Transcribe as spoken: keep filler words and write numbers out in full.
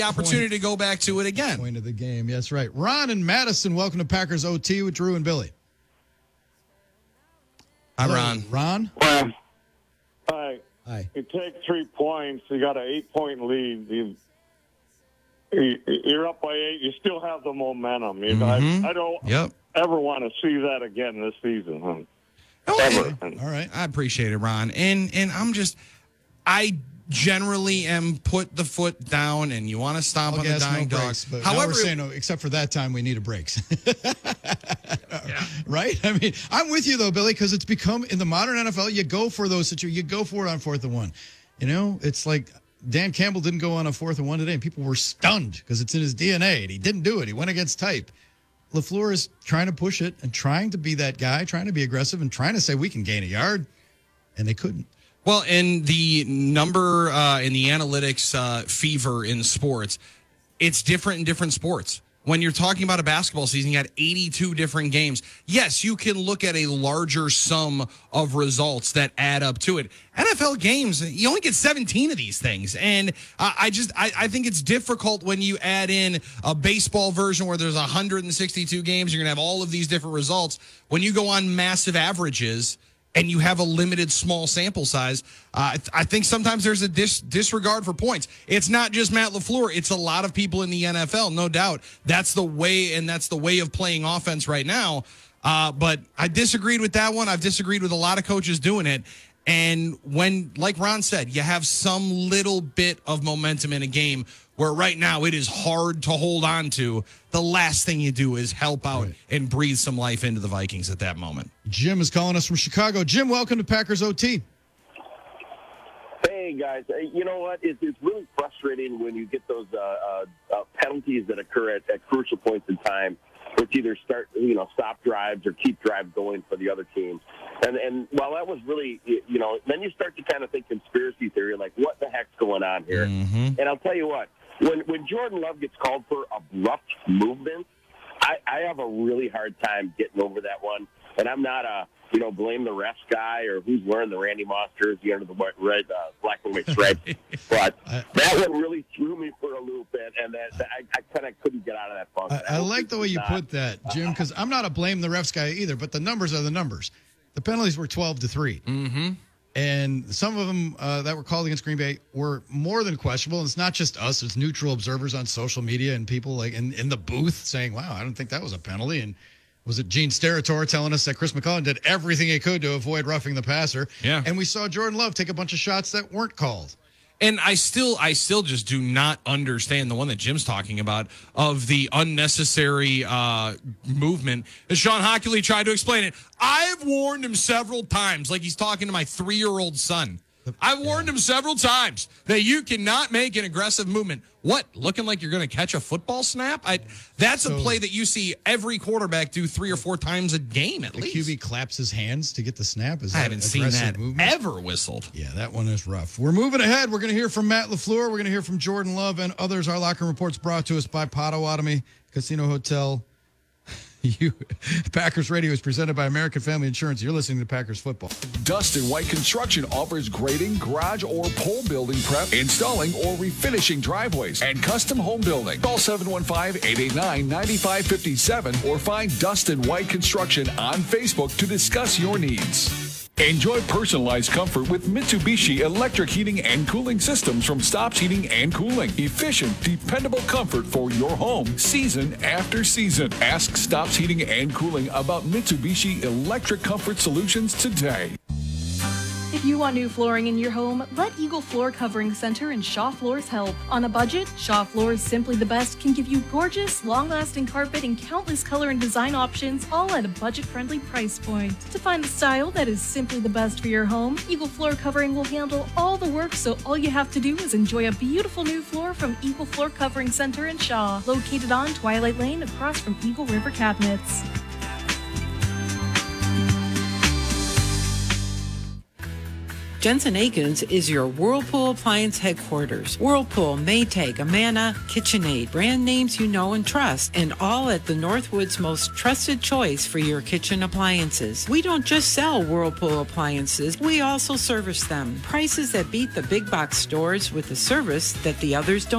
opportunity point, to go back to it again. Point of the game. Yes, right. Ron and Madison, welcome to Packers O T with Drew and Billy. Hi, Hello, Ron. Ron? Well, hi. Hi. You take three points, you got an eight-point lead. You, you're up by eight. You still have the momentum. You, Mm-hmm. I, I don't Yep. ever want to see that again this season. Huh? Okay. All right. I appreciate it, Ron. And and I'm just, I generally am put the foot down, and you want to stomp All on the gas, dying no dog. breaks, but now However, we're saying, no, except for that time, we need a breaks. Right? I mean, I'm with you, though, Billy, because it's become, in the modern N F L, you go for those situations. You go for it on fourth and one. You know, it's like Dan Campbell didn't go on a fourth and one today, and people were stunned because it's in his D N A, and he didn't do it. He went against type. LaFleur is trying to push it and trying to be that guy, trying to be aggressive and trying to say we can gain a yard, and they couldn't. well, and the number uh, in the analytics uh, fever in sports, it's different in different sports. When you're talking about a basketball season, you got eighty-two different games. Yes, you can look at a larger sum of results that add up to it. N F L games, you only get seventeen of these things. And uh, I just, I, I think it's difficult when you add in a baseball version where there's one hundred sixty-two games. You're going to have all of these different results. When you go on massive averages and you have a limited small sample size, uh, I, th- I think sometimes there's a dis- disregard for points. It's not just Matt LaFleur. It's a lot of people in the N F L, no doubt. That's the way, and that's the way of playing offense right now. Uh, but I disagreed with that one. I've disagreed with a lot of coaches doing it. And when, like Ron said, you have some little bit of momentum in a game where right now it is hard to hold on to, the last thing you do is help out Right. and breathe some life into the Vikings at that moment. Jim is calling us from Chicago. Jim, welcome to Packers O T. Hey, guys. Hey, you know what? It's, it's really frustrating when you get those uh, uh, uh, penalties that occur at, at crucial points in time, which either start, you know, stop drives or keep drives going for the other team. And and while that was really, you know, then you start to kind of think conspiracy theory, like what the heck's going on here? Mm-hmm. And I'll tell you what, when when Jordan Love gets called for abrupt movement, I, I have a really hard time getting over that one. And I'm not a, you know, blame the refs guy or who's wearing the Randy Moss jersey under the white, red, uh, black and white stripes. But that one really threw me for a loop, and, and that, that I, I kind of couldn't get out of that funk. I, I like the way you put that, Jim, because I'm not a blame the refs guy either, but the numbers are the numbers. The penalties were twelve to three. Mm-hmm. And some of them uh, that were called against Green Bay were more than questionable. And it's not just us; it's neutral observers on social media and people like in, in the booth saying, "Wow, I don't think that was a penalty." And was it Gene Steratore telling us that Chris McCollum did everything he could to avoid roughing the passer? Yeah. And we saw Jordan Love take a bunch of shots that weren't called. And I still, I still just do not understand the one that Jim's talking about of the unnecessary uh, movement. As Sean Hockley tried to explain it, I've warned him several times, like he's talking to my three-year-old son. I've warned him several times that you cannot make an aggressive movement. What? Looking like you're going to catch a football snap? I, that's So- a play that you see every quarterback do three or four times a game at The least. Q B claps his hands to get the snap. Is I that haven't seen aggressive that movement? ever whistled. Yeah, that one is rough. We're moving ahead. We're going to hear from Matt LaFleur. We're going to hear from Jordan Love and others. Our locker room report's brought to us by Potawatomi Casino Hotel. You, Packers Radio is presented by American Family Insurance. You're listening to Packers Football. Dustin White Construction offers grading, garage, or pole building prep, installing or refinishing driveways, and custom home building. Call seven one five, eight eight nine, nine five five seven or find Dustin White Construction on Facebook to discuss your needs. Enjoy personalized comfort with Mitsubishi electric heating and cooling systems from Stops Heating and Cooling. Efficient, dependable comfort for your home season after season. Ask Stops Heating and Cooling about Mitsubishi electric comfort solutions today. If you want new flooring in your home, let Eagle Floor Covering Center and Shaw Floors help. On a budget, Shaw Floors Simply the Best can give you gorgeous, long-lasting carpet and countless color and design options, all at a budget-friendly price point. To find the style that is simply the best for your home, Eagle Floor Covering will handle all the work, so all you have to do is enjoy a beautiful new floor from Eagle Floor Covering Center in Shaw, located on Twilight Lane across from Eagle River Cabinets. Jensen Akins is your Whirlpool Appliance headquarters. Whirlpool, Maytag, Amana, KitchenAid, brand names you know and trust, and all at the Northwood's most trusted choice for your kitchen appliances. We don't just sell Whirlpool appliances, we also service them. Prices that beat the big box stores with the service that the others don't.